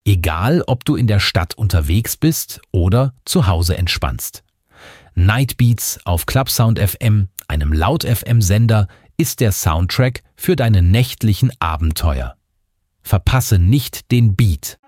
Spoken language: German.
Egal, ob du in der Stadt unterwegs bist oder zu Hause entspannst. Nightbeats auf Clubsound FM, einem Laut-FM-Sender, ist der Soundtrack für deine nächtlichen Abenteuer. Verpasse nicht den Beat.